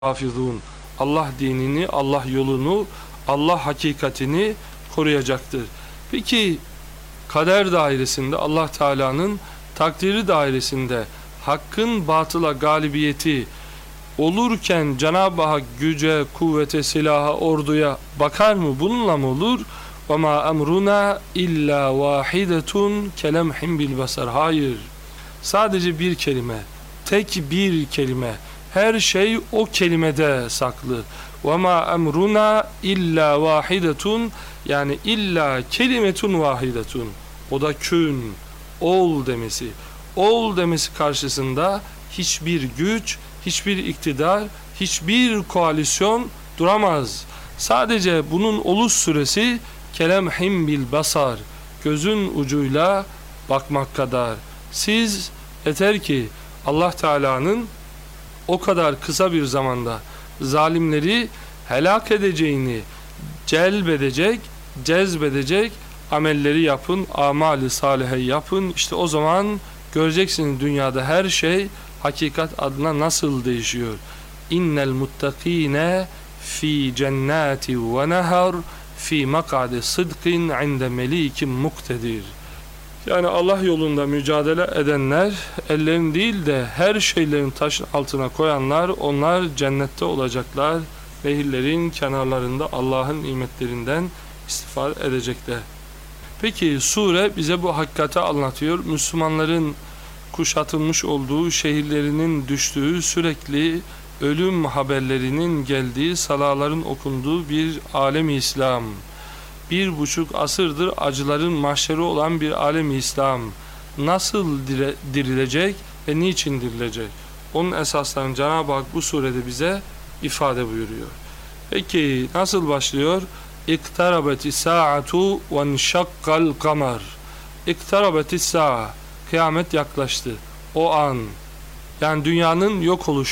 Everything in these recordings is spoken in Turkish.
hafizun. Allah dinini, Allah yolunu, Allah hakikatini koruyacaktır. Peki kader dairesinde, Allah Teala'nın takdiri dairesinde hakkın batıla galibiyeti olurken Cenab-ı Hak güce, kuvvete, silaha, orduya bakar mı? Bununla mı olur? وَمَا أَمْرُنَا اِلَّا وَاحِدَةٌ كَلَمْحٍ بِالْبَصَرِ. Hayır. Sadece bir kelime. Tek bir kelime. Her şey o kelimede saklı. وَمَا أَمْرُنَا اِلَّا وَاحِدَةٌ, yani illa kelimetun vahidetun. O da kün, ol demesi. Ol demesi karşısında hiçbir güç, hiçbir iktidar, hiçbir koalisyon duramaz. Sadece bunun oluş süresi kelemhim bil basar, gözün ucuyla bakmak kadar. Siz yeter ki Allah Teala'nın o kadar kısa bir zamanda zalimleri helak edeceğini cezbedecek amelleri yapın, amali salihe yapın. İşte o zaman göreceksiniz dünyada her şey hakikat adına nasıl değişiyor. İnnel muttakine fi cennati ve nehar fi mak'ade sıdkın inde melikin muktedir. Yani Allah yolunda mücadele edenler, ellerini değil de her şeylerin taşın altına koyanlar, onlar cennette olacaklar. Nehirlerin kenarlarında Allah'ın nimetlerinden istifade edecekler. Peki sure bize bu hakikati anlatıyor. Müslümanların kuşatılmış olduğu, şehirlerinin düştüğü, sürekli ölüm haberlerinin geldiği, salaların okunduğu bir alem-i İslam. 1,5 asırdır acıların mahşeri olan bir alem-i İslam nasıl dirilecek ve niçin dirilecek? Onun esaslarını Cenab-ı Hak bu surede bize ifade buyuruyor. Peki nasıl başlıyor? İktarabeti sa'atu ve nşakkal kamar. İktarabeti sa'a, kıyamet yaklaştı. O an, yani dünyanın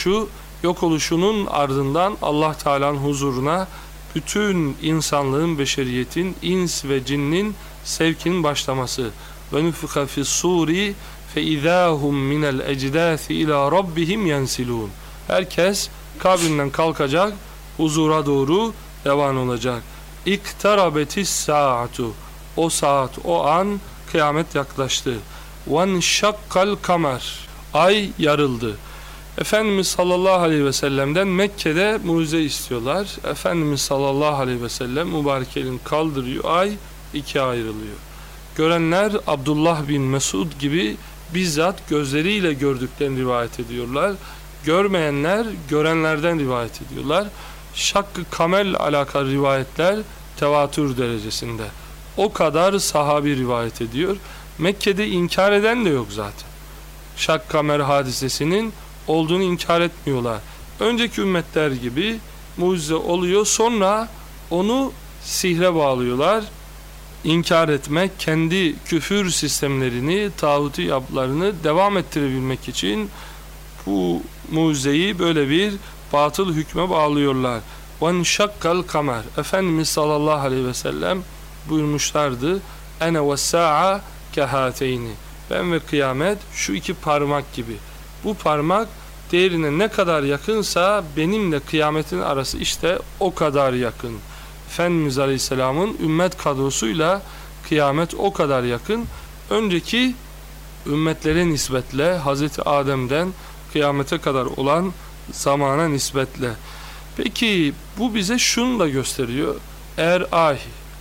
yok oluşunun ardından Allah Teala'nın huzuruna bütün insanlığın, beşeriyetin, ins ve cinnin sevkinin başlaması. Ve nufika fi's-suri fe izahum minel ecdâthi ila rabbihim yensilûn. Herkes kabrinden kalkacak, huzura doğru devam olacak. İktarabetis saatu. O saat, o an kıyamet yaklaştı. Venşakkal kamer. Ay yarıldı. Efendimiz sallallahu aleyhi ve sellem'den Mekke'de mucize istiyorlar. Efendimiz sallallahu aleyhi ve sellem mübarek elini kaldırıyor, ay ikiye ayrılıyor. Görenler Abdullah bin Mesud gibi bizzat gözleriyle gördüklerini rivayet ediyorlar. Görmeyenler görenlerden rivayet ediyorlar. Şakkı kamel alakalı rivayetler tevatür derecesinde. O kadar sahabi rivayet ediyor. Mekke'de inkar eden de yok zaten. Şak kamer hadisesinin olduğunu inkar etmiyorlar. Önceki ümmetler gibi mucize oluyor, sonra onu sihre bağlıyorlar. İnkar etmek, kendi küfür sistemlerini, tağuti yapılarını devam ettirebilmek için bu mucizeyi böyle bir batıl hükme bağlıyorlar. وَنْشَقَّ الْقَمَرِ. Efendimiz sallallahu aleyhi ve sellem buyurmuşlardı. اَنَا وَالسَّاعَ كَهَاتَيْنِ. Ben ve kıyamet şu iki parmak gibi. Bu parmak değerine ne kadar yakınsa benimle kıyametin arası işte o kadar yakın. Efendimiz Aleyhisselam'ın ümmet kadrosuyla kıyamet o kadar yakın. Önceki ümmetlere nispetle Hazreti Adem'den kıyamete kadar olan zamana nispetle. Peki bu bize şunu da gösteriyor. Eğer ay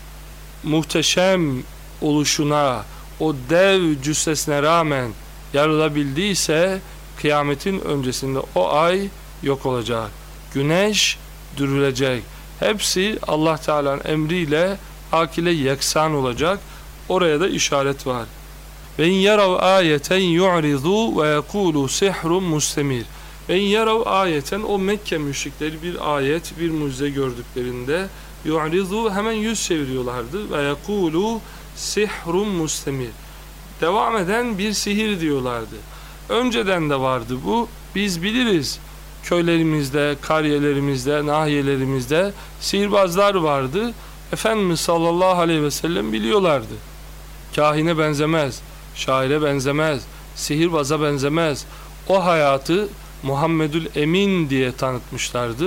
muhteşem oluşuna, o dev cüssesine rağmen yarılabildiyse kıyametin öncesinde o ay yok olacak. Güneş dürülecek. Hepsi Allah Teala'nın emriyle akile yeksan olacak. Oraya da işaret var. Ve in yarav ayeten yu'ridu ve yekulu sihrun mustemir. Ve in yarav ayeten, o Mekke müşrikleri bir ayet, bir mucize gördüklerinde yu'ridu, hemen yüz çeviriyorlardı. Ve yekulu sihrun mustemir. Devam eden bir sihir diyorlardı. Önceden de vardı bu. Biz biliriz. Köylerimizde, kariyelerimizde, nahiyelerimizde sihirbazlar vardı. Efendimiz sallallahu aleyhi ve sellem biliyorlardı. Kahine benzemez, şaire benzemez, sihirbaza benzemez. O hayatı Muhammedül Emin diye tanıtmışlardı.